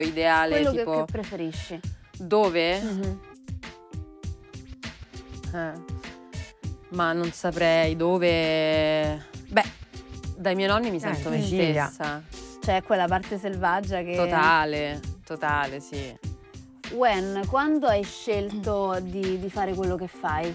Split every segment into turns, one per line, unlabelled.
ideale,
Quello
tipo
che preferisci.
dove? Ma non saprei dove. Beh, dai miei nonni mi sento me
Sicilia.
stessa.
Cioè quella parte selvaggia che...
Totale, sì.
Wen, quando hai scelto di fare quello che fai?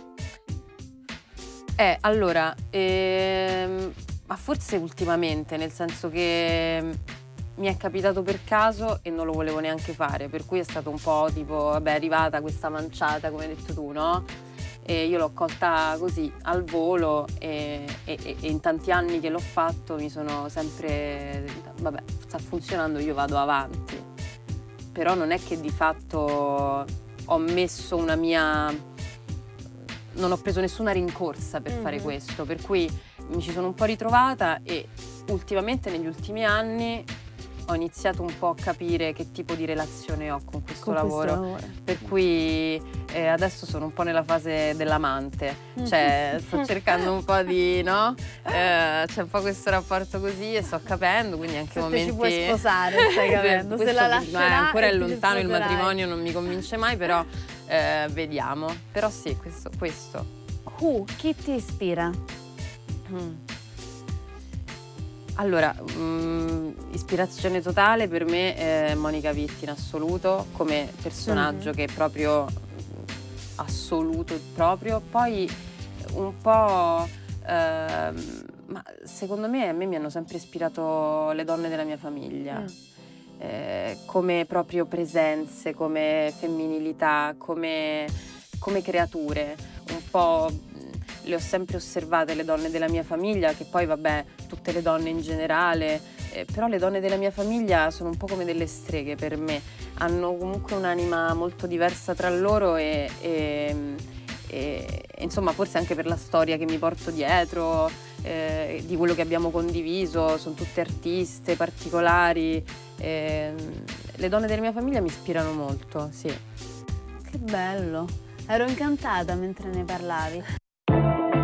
Allora, ma forse ultimamente, nel senso che mi è capitato per caso e non lo volevo neanche fare, per cui è stato un po' tipo, vabbè, è arrivata questa manciata, come hai detto tu, no? E io l'ho colta così, al volo, e in tanti anni che l'ho fatto mi sono sempre, vabbè, sta funzionando, io vado avanti. Però non è che di fatto ho messo una mia... non ho preso nessuna rincorsa per fare questo, per cui mi ci sono un po' ritrovata e ultimamente, negli ultimi anni, ho iniziato un po' a capire che tipo di relazione ho con questo lavoro. Per cui adesso sono un po' nella fase dell'amante, cioè sto cercando un po' di, no? C'è un po' questo rapporto così e sto capendo, quindi anche
Se te
momenti...
ci puoi sposare, stai capendo? Se
Questo
la lascerà
ancora
e
è
ti ci
lontano, il
sposerai.
matrimonio non mi convince mai, però vediamo. Però sì, questo.
Chi ti ispira?
Allora, ispirazione totale per me è Monica Vitti in assoluto, come personaggio che è proprio assoluto proprio. Poi un po', ma secondo me, a me mi hanno sempre ispirato le donne della mia famiglia, come proprio presenze, come femminilità, come creature, un po'. Le ho sempre osservate le donne della mia famiglia, che poi vabbè, tutte le donne in generale, però le donne della mia famiglia sono un po' come delle streghe per me, hanno comunque un'anima molto diversa tra loro e insomma forse anche per la storia che mi porto dietro, di quello che abbiamo condiviso, sono tutte artiste particolari, le donne della mia famiglia mi ispirano molto, sì.
Che bello, ero incantata mentre ne parlavi.